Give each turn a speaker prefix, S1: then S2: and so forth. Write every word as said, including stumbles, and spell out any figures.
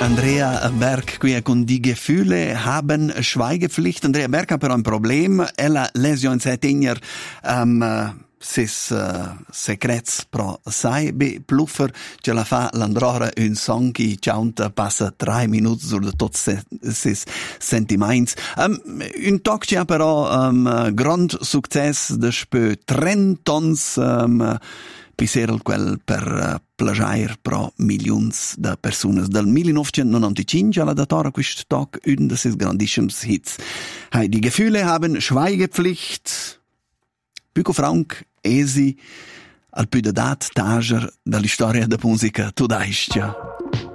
S1: Andrea Berg qui con Die Gefühle haben Schweigepflicht. Andrea Berg ha però un problema. Ella lesion se tegner um, ses uh, secrets pro sai be pluffer ce la fa l'androra un song che ciaunta passa tre minuti sur de tot ses, ses sentiments. Um, un toc c'ha però um, grand success de spö trentons um, Piserel quel per uh, plagiar pro milions de personas. Dal millenovecentonovantacinque alla datora quist toc un de ses grandissims hits. Hai die Gefühle haben Schweigepflicht. Pico Frank, esi al più de dat tager dall'istoria de musica tudaiscia.